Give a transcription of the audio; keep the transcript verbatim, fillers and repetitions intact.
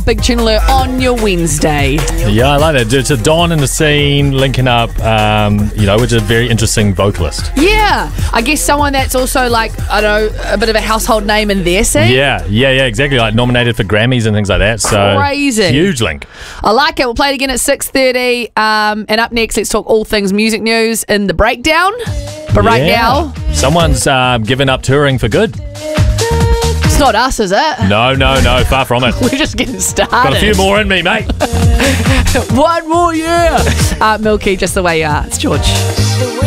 Big Tune Alert on your Wednesday. Yeah, I like that. It's a Don in the scene linking up, um, you know, which is a very interesting vocalist. Yeah. I guess someone that's also like, I don't know, a bit of a household name in their scene. Yeah, yeah, yeah, exactly. Like nominated for Grammys and things like that. So crazy. Huge link. I like it. We'll play it again at six thirty. Um, and up next, let's talk all things music news in the breakdown. But right Yeah. now, someone's uh, given up touring for good. it's not us, is it? No, no, no, far from it. We're just getting started. Got a few more in me, mate. One more year. Uh, Milky, just the way you are. It's George.